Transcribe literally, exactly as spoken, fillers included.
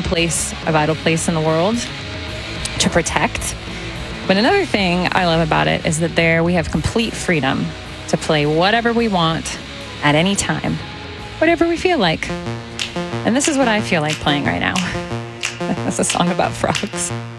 important place, a vital place in the world to protect. But another thing I love about it is that there we have complete freedom to play whatever we want at any time, whatever we feel like. And this is what I feel like playing right now. That's a song about frogs.